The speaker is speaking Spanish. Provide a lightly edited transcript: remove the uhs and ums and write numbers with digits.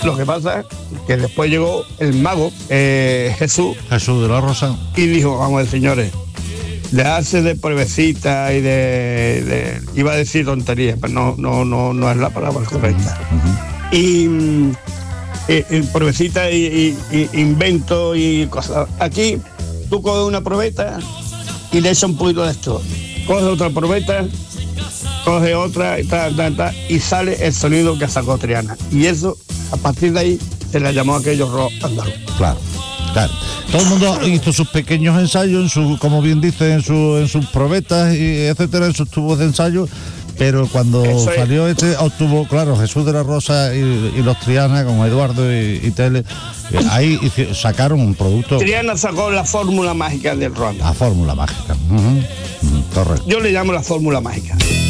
Lo que pasa es que después llegó el mago, Jesús de la Rosa, y dijo, vamos a ver, señores, dejarse de pruebecita y iba a decir tonterías, pero no es la palabra correcta. Y pruebecita y invento y cosas. Aquí tú coges una probeta y le echas un poquito de esto, coges otra probeta, coge otra y sale el sonido que sacó Triana, y eso a partir de ahí se le llamó aquello rock andaluz. Claro. Todo el mundo hizo sus pequeños ensayos, como bien dice, en sus probetas y etcétera, en sus tubos de ensayo, pero cuando salió obtuvo, claro, Jesús de la Rosa y los Triana, con Eduardo y Tele, ahí sacaron un producto. Triana sacó la fórmula mágica del rock. La fórmula mágica. Correcto. Yo le llamo la fórmula mágica.